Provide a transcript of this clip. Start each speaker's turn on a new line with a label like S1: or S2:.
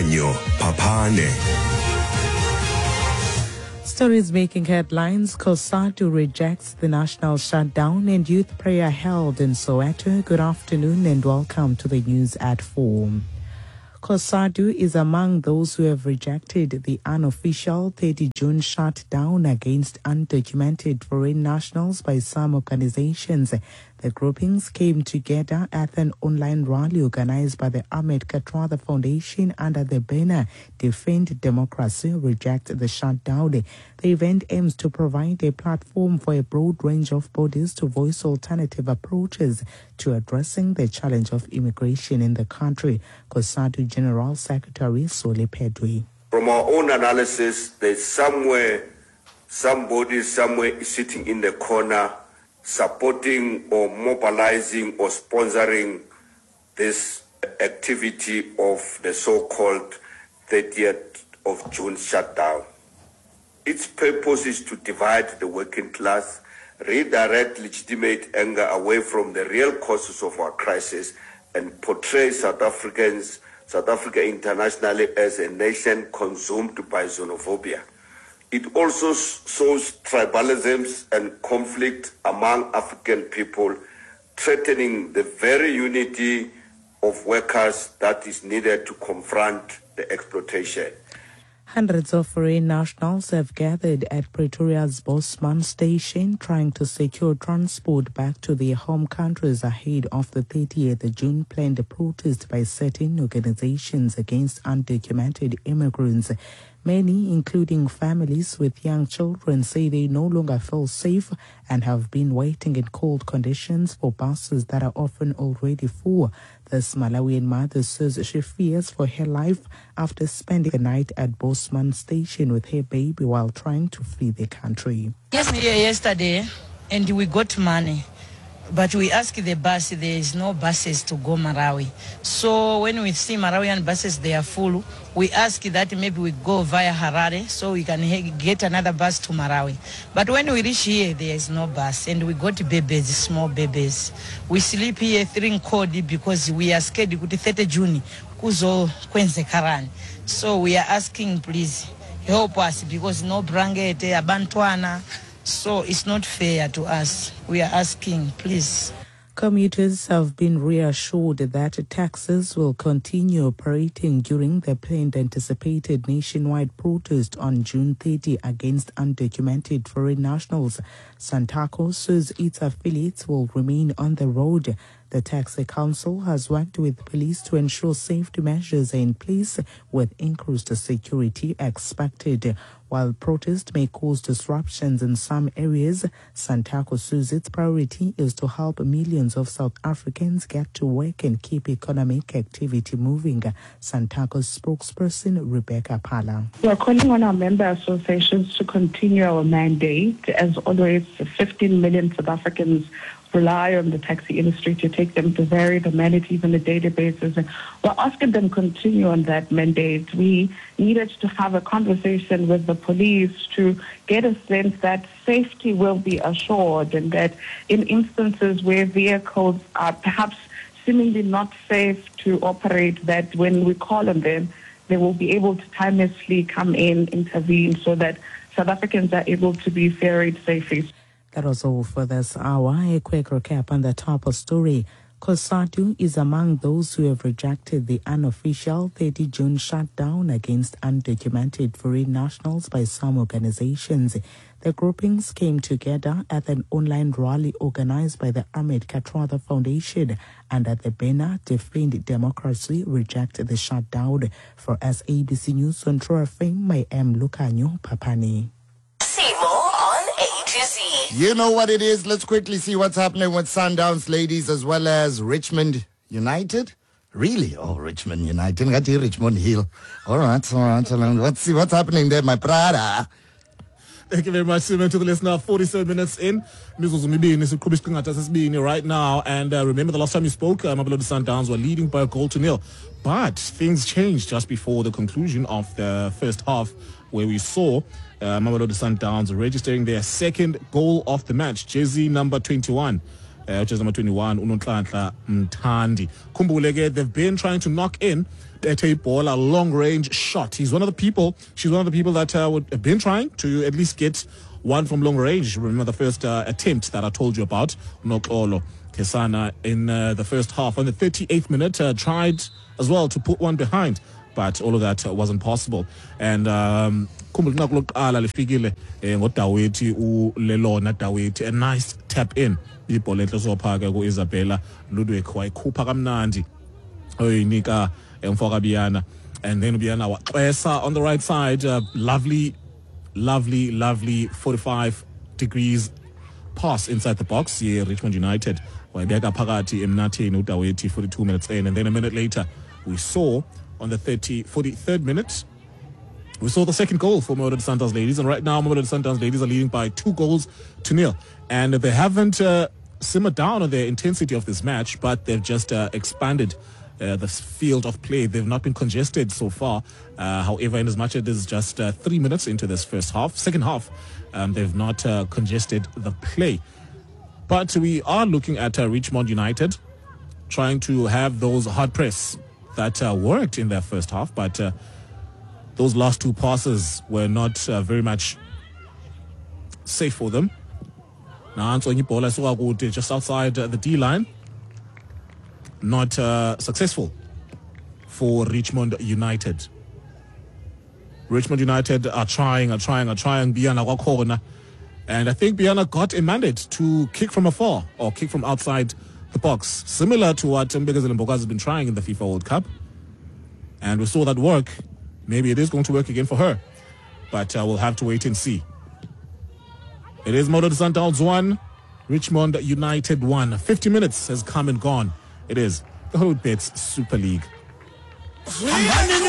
S1: Lucanio Papane.
S2: Stories making headlines. COSATU rejects the national shutdown and youth prayer held in Soweto. Good afternoon and welcome to the news at 4. COSATU is among those who have rejected the unofficial 30 June shutdown against undocumented foreign nationals by some organizations. The groupings came together at an online rally organized by the Ahmed Kathrada Foundation under the banner Defend Democracy, Reject the Shutdown. The event aims to provide a platform for a broad range of bodies to voice alternative approaches to addressing the challenge of immigration in the country. COSATU General Secretary Soli Pedwe.
S3: From our own analysis, there's somebody somewhere sitting in the corner supporting or mobilizing or sponsoring this activity of the so-called 30th of June shutdown. Its purpose is to divide the working class, redirect legitimate anger away from the real causes of our crisis, and portray South Africa internationally as a nation consumed by xenophobia. It also sows tribalisms and conflict among African people, threatening the very unity of workers that is needed to confront the exploitation.
S2: Hundreds of foreign nationals have gathered at Pretoria's Bosman station trying to secure transport back to their home countries ahead of the 30th June planned protest by certain organizations against undocumented immigrants. Many, including families with young children, say they no longer feel safe and have been waiting in cold conditions for buses that are often already full. This Malawian mother says she fears for her life after spending the night at Bosman station with her baby while trying to flee the country.
S4: Yes, here yesterday, and we got money. But we ask the bus, there is no buses to go Marawi. So when we see Marawian buses, they are full. We ask that maybe we go via Harare so we can get another bus to Marawi. But when we reach here, there is no bus. And we got babies, small babies. We sleep here 3 Nkodi because we are scared to 30 June. Kuzo Kwenze Karan. So we are asking, please, help us because no blanket, abantwana. So it's not fair to us. We are asking, please.
S2: Commuters have been reassured that taxis will continue operating during the planned anticipated nationwide protest on June 30 against undocumented foreign nationals. Santaco says its affiliates will remain on the road. The Taxi Council has worked with police to ensure safety measures are in place with increased security expected. While protests may cause disruptions in some areas, Santaco says its priority is to help millions of South Africans get to work and keep economic activity moving. Santaco's spokesperson, Rebecca Pala.
S5: We are calling on our member associations to continue our mandate. As always, 15 million South Africans rely on the taxi industry to take them to varied amenities on a daily basis. And we're asking them to continue on that mandate. We needed to have a conversation with the police to get a sense that safety will be assured and that in instances where vehicles are perhaps seemingly not safe to operate, that when we call on them, they will be able to timelessly come in, intervene so that South Africans are able to be ferried safely.
S2: That was all for this hour. A quick recap on the top of story. COSATU is among those who have rejected the unofficial 30 June shutdown against undocumented foreign nationals by some organizations. The groupings came together at an online rally organized by the Ahmed Kathrada Foundation under the banner Defend Democracy, Reject the Shutdown. For SABC News Central FM, I am Lucanio Papane.
S6: See more on A to Z.
S7: You know what it is. Let's quickly see what's happening with Sundowns ladies as well as Richmond United. Really? Oh, Richmond United. Richmond Hill. All right. Let's see what's happening there, my brother.
S8: Thank you very much, Simon. To the listener, 47 minutes in. Right now. And remember the last time you spoke, Mamelodi Sundowns were leading by a goal to nil. But things changed just before the conclusion of the first half, where we saw Mamelodi Sundowns registering their second goal of the match, jersey number 21. which is number 21, Unonhlanhla Mthandi. Khumbule, they've been trying to knock in a ball, a long-range shot. She's one of the people that would have been trying to at least get one from long range. Remember the first attempt that I told you about, Noxolo Kesana, in the first half. On the 38th minute, tried as well to put one behind, but all of that wasn't possible. And a nice tap in. Isabella Ludwig wayikhupha kamnandi oyinika emfoka Biyana, and then Biyana Wesa on the right side, lovely 45 degrees pass inside the box. Yeah, Richmond United wayibeka phakathi emnatheni uDaweti 42 minutes in, and then a minute later we saw on the 43rd minute we saw the second goal for Mamelodi Sundowns Ladies, and right now Mamelodi Sundowns Ladies are leading by 2-0, and they haven't simmered down on the intensity of this match, but they've just expanded the field of play. They've not been congested so far. However, in as much as it is just 3 minutes into this second half, they've not congested the play. But we are looking at Richmond United trying to have those hard press that worked in their first half, but those last two passes were not very much safe for them. Now, Antonio Bola just outside the D-line. Not successful for Richmond United. Richmond United are trying. Biyana kwakhona. And I think Biyana got a mandate to kick from afar or kick from outside the box, similar to what Mbegazile Mbokazi has been trying in the FIFA World Cup. And we saw that work. Maybe it is going to work again for her, but we'll have to wait and see. It is Mamelodi Sundowns 1, Richmond United 1. 50 minutes has come and gone. It is the Hollywood Bets Super League.